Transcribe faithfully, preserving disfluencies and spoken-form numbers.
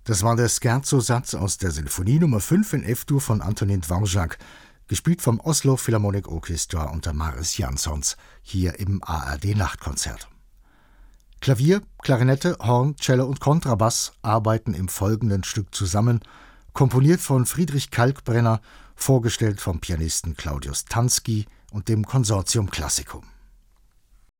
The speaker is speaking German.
Das war der Scherzo-Satz aus der Sinfonie Nummer fünf in F-Dur von Antonin Dvorak, gespielt vom Oslo Philharmonic Orchestra unter Mariss Jansons, hier im A R D-Nachtkonzert. Klavier, Klarinette, Horn, Cello und Kontrabass arbeiten im folgenden Stück zusammen, komponiert von Friedrich Kalkbrenner, vorgestellt vom Pianisten Claudius Tansky und dem Consortium Classicum.